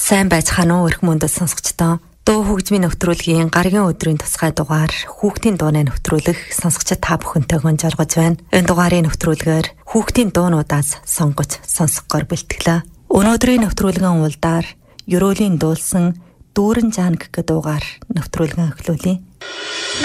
Сайн байцгаана уу өрх мөндөд сонсогчдоо. Дуу хөгжмийн нэвтрүүлгийн гарагийн өдрийн тусгай дугаар хүүхдийн дууны нэвтрүүлэг сонсогчид та бүхэнтэйгэн жаргаж байна. Энэ дугаарын нэвтрүүлгээр хүүхдийн дуунуудаас сонгож сонсгохоор бэлтгэлээ. Өнөөдрийн нэвтрүүлгийн улдаар Ерөөлийн дуулсан Дүүрэн Жанг гэдэг дуугаар нэвтрүүлгэн эхлүүлье.